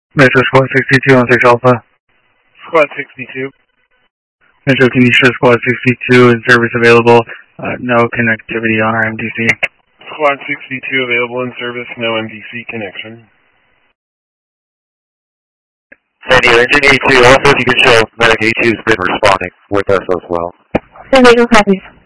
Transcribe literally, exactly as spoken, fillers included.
Metro Squad sixty-two on six Alpha. Squad sixty-two. Metro, can you show Squad sixty-two is service available? Uh, no connectivity on our M D C. Squad sixty-two available in service, no M D C connection. San Diego Engine A two, also if you can show Medic A two has been responding with us as well. San Diego copies.